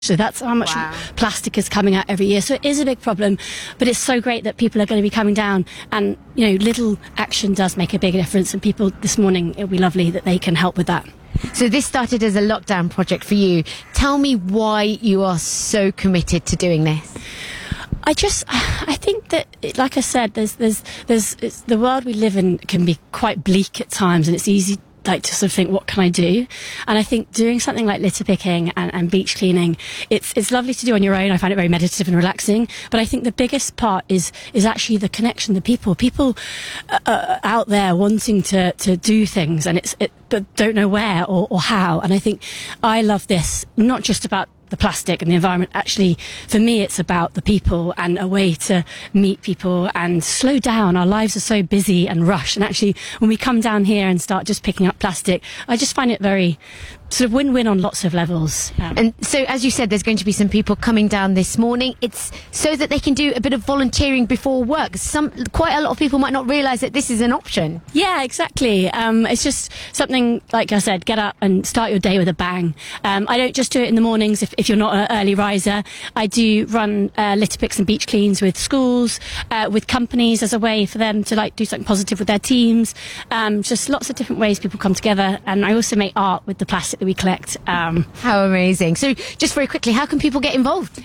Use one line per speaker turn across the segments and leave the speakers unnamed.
So that's how much plastic is coming out every year. So it is a big problem, but it's so great that people are going to be coming down, and little action does make a big difference. And people this morning, it'll be lovely that they can help with that.
So this started as a lockdown project for you. Tell me why you are so committed to doing this.
I think that, like I said, there's the world we live in can be quite bleak at times, and it's easy to sort of think, what can I do? And I think doing something like litter picking and beach cleaning, it's lovely to do on your own. I find it very meditative and relaxing. But I think the biggest part is actually the connection, the people out there wanting to do things, and but don't know where or how. And I think I love this, not just about the plastic and the environment. Actually, for me, it's about the people and a way to meet people and slow down. Our lives are so busy and rushed, and actually when we come down here and start just picking up plastic, I just find it very sort of win-win on lots of levels.
And so, as you said, there's going to be some people coming down this morning. It's so that they can do a bit of volunteering before work. Quite a lot of people might not realise that this is an option.
Yeah, exactly. It's just something, like I said, get up and start your day with a bang. I don't just do it in the mornings if you're not an early riser. I do run litter picks and beach cleans with schools, with companies, as a way for them to do something positive with their teams. Just lots of different ways people come together. And I also make art with the plastic that we collect.
How amazing. So just very quickly, how can people get involved?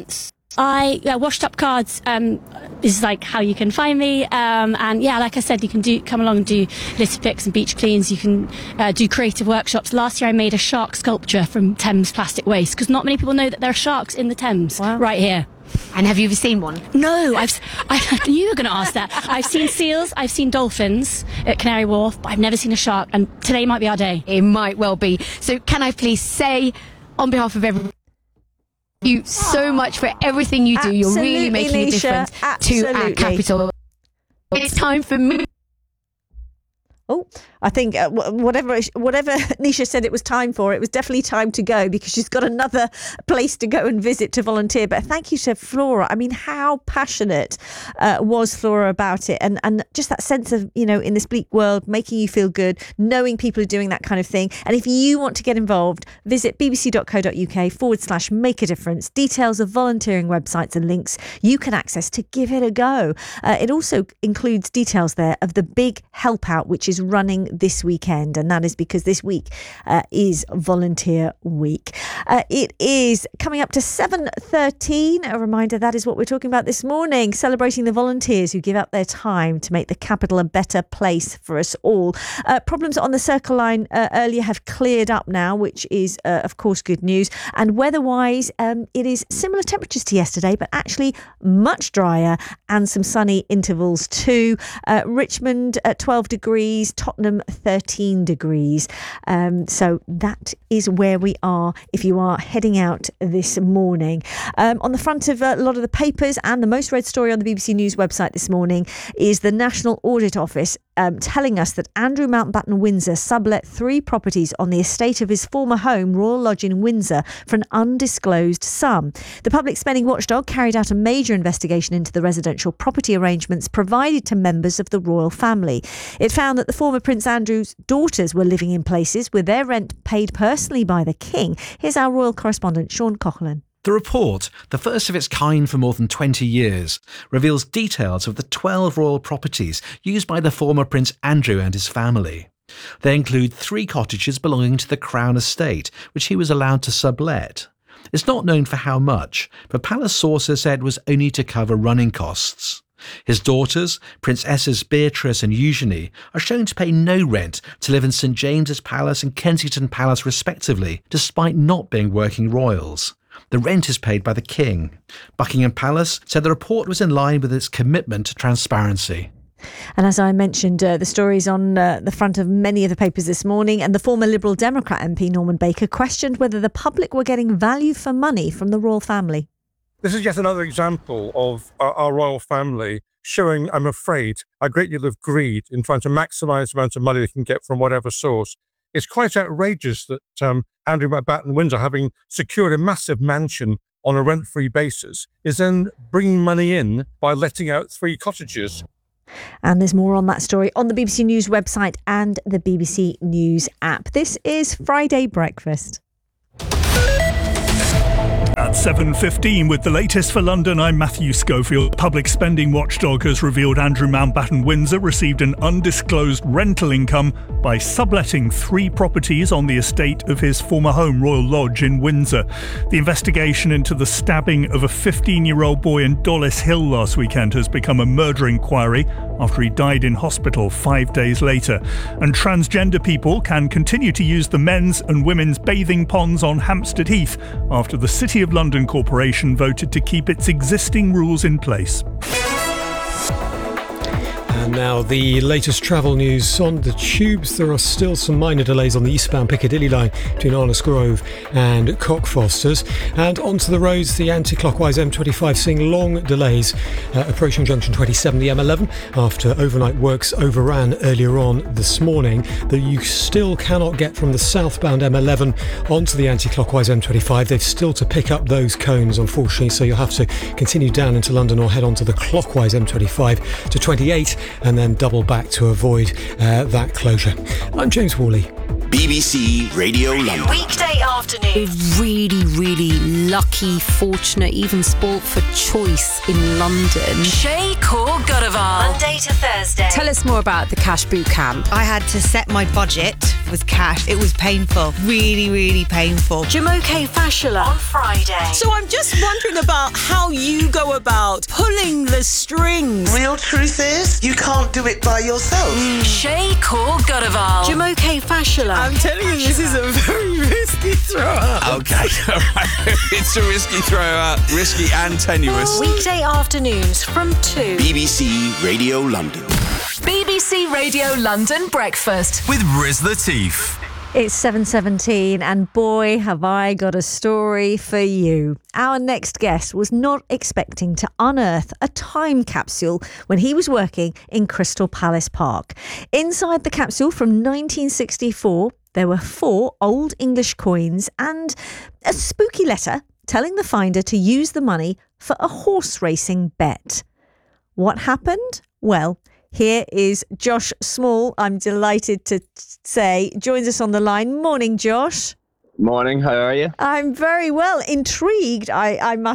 Washed Up Cards is how you can find me, and like I said, you can come along and do litter picks and beach cleans. You can do creative workshops. Last year I made a shark sculpture from Thames plastic waste, because not many people know that there are sharks in the Thames right here.
And have you ever seen one?
No, I knew you were going to ask that. I've seen seals, I've seen dolphins at Canary Wharf, but I've never seen a shark, and today might be our day.
It might well be. So can I please say, on behalf of everyone, thank you so much for everything you do. You're really making a difference to our capital. It's time for me.
Oh, I think whatever Nisha said it was time for, it was definitely time to go, because she's got another place to go and visit to volunteer. But thank you to Flora. I mean, how passionate was Flora about it? And just that sense of, in this bleak world, making you feel good, knowing people are doing that kind of thing. And if you want to get involved, visit bbc.co.uk/make a difference. Details of volunteering websites and links you can access to give it a go. It also includes details there of the big help out, which is running this weekend, and that is because this week is Volunteer Week. It is coming up to 7:13. A reminder, that is what we're talking about this morning, celebrating the volunteers who give up their time to make the capital a better place for us all. Problems on the Circle Line earlier have cleared up now, which is of course good news. And weather-wise, it is similar temperatures to yesterday, but actually much drier, and some sunny intervals too. Richmond at 12 degrees, Tottenham 13 degrees. So that is where we are if you are heading out this morning. On the front of a lot of the papers, and the most read story on the BBC News website this morning, is the National Audit Office telling us that Andrew Mountbatten Windsor sublet 3 properties on the estate of his former home, Royal Lodge in Windsor, for an undisclosed sum. The Public Spending Watchdog carried out a major investigation into the residential property arrangements provided to members of the royal family. It found that the former Prince Andrew's daughters were living in places with their rent paid personally by the King. Here's our royal correspondent, Sean Coughlin.
The report, the first of its kind for more than 20 years, reveals details of the 12 royal properties used by the former Prince Andrew and his family. They include 3 cottages belonging to the Crown Estate, which he was allowed to sublet. It's not known for how much, but palace sources said was only to cover running costs. His daughters, Princesses Beatrice and Eugenie, are shown to pay no rent to live in St James's Palace and Kensington Palace respectively, despite not being working royals. The rent is paid by the King. Buckingham Palace said the report was in line with its commitment to transparency.
And as I mentioned, the stories on the front of many of the papers this morning, and the former Liberal Democrat MP Norman Baker questioned whether the public were getting value for money from the royal family.
This is yet another example of our royal family showing, I'm afraid, a great deal of greed in trying to maximise the amount of money they can get from whatever source. It's quite outrageous that Andrew Mountbatten Windsor, having secured a massive mansion on a rent-free basis, is then bringing money in by letting out 3 cottages.
And there's more on that story on the BBC News website and the BBC News app. This is Friday Breakfast.
It's 7:15 with the latest for London. I'm Matthew Schofield. Public spending watchdog has revealed Andrew Mountbatten Windsor received an undisclosed rental income by subletting 3 properties on the estate of his former home, Royal Lodge in Windsor. The investigation into the stabbing of a 15-year-old boy in Dollis Hill last weekend has become a murder inquiry after he died in hospital 5 days later. And transgender people can continue to use the men's and women's bathing ponds on Hampstead Heath after the City of London Corporation voted to keep its existing rules in place.
And now the latest travel news on the tubes. There are still some minor delays on the eastbound Piccadilly line between Arnos Grove and Cockfosters. And onto the roads, the anti-clockwise M25 seeing long delays approaching junction 27, the M11, after overnight works overran earlier on this morning. That you still cannot get from the southbound M11 onto the anti-clockwise M25. They've still to pick up those cones, unfortunately, so you'll have to continue down into London or head onto the clockwise M25 to 28 and then double back to avoid that closure. I'm James Worley.
BBC Radio London.
Weekday afternoon. Really, really lucky, fortunate, even sport for choice in London.
Shay Kaur Godaval.
Monday to Thursday.
Tell us more about the Cash Boot Camp.
I had to set my budget with cash. It was painful. Really, really painful.
Jumoke Fashola on Friday.
So I'm just wondering about how you go about pulling the strings.
Real truth is, you can't do it by yourself.
Shay Kaur Godaval.
Jumoke Fashola.
I'm telling you, this is a very risky throw-up.
Okay, all right. It's a risky throw-up, risky and tenuous.
Weekday afternoons from 2.
BBC Radio London.
BBC Radio London Breakfast
With Riz Latif.
It's 7:17 and boy, have I got a story for you. Our next guest was not expecting to unearth a time capsule when he was working in Crystal Palace Park. Inside the capsule from 1964, there were 4 old English coins and a spooky letter telling the finder to use the money for a horse racing bet. What happened? Well, here is Josh Small, I'm delighted to say, joins us on the line. Morning, Josh.
Morning, how are you?
I'm very well. Intrigued, I must